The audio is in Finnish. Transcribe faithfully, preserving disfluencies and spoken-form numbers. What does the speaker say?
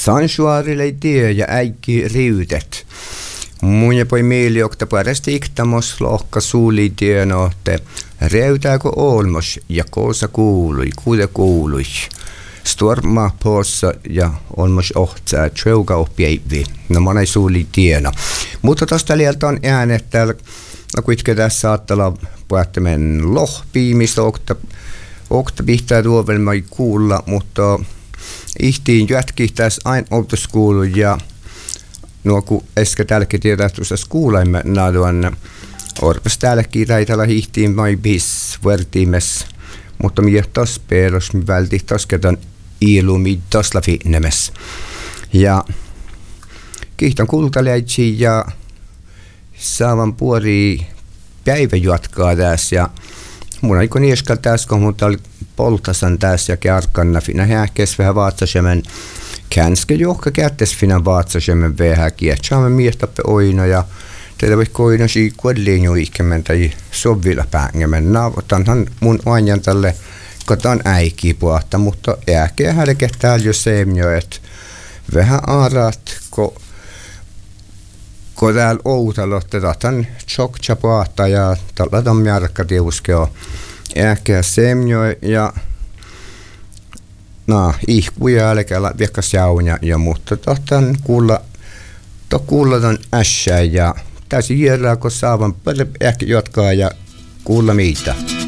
Sansuarille tie ja äikki riutet. Mun ja poi mieli, että parasti iktamos lohka suuli tieno, että reutääkö olmos ja koosa kuului, kuule kuului. Storma poissa ja olmos ohtsää, treuka oppiäivi. No mä näin suuli tieno. Mutta tosta lieltä on äänet täällä, no kuitenkin tässä saattaa olla päättämään lohpiimista, okta, okta pihtää tuovelma kuulla, mutta ihtiin jätkihtäisi aina outoskoulu ja no kun äsken täälläkin tietää, että tuossa kuulemme naaduan orpas täälläkin taitella ihtiin mai bis vertimes, mutta minä tos peros, minä välti tos keton ilumi tosla finnemes. Ja kiihton kultaleitsi ja saavan puori päivä jatkaa tässä ja mun aiko nieskal tässä, kun mun täällä poltasan tässä ja kearkanna finna häkkäs vähän vaatsasemen känske johka kättes finna vaatsasemen vähän kietsaamme miestappe oina ja teillä voi koina siikuudellinen jo ikemmen tai sovilla päängemmen. Naavutanhan mun ajan tälle kotaan äikiä puhta, mutta äkeä hälke täällä jo seemjo, että vähän aarat, kun ko täällä outalotte tatan tjokcha puhta ja tällä on mjärkkä tiuskeo äkeä seemjo ja no, ihkuja älkää viekas jaunia ja mutta tohtan kuulla to kuulla ton ässä ja täysin järjää, kun saavan paljon ehkä jatkaa ja kuulla mitä.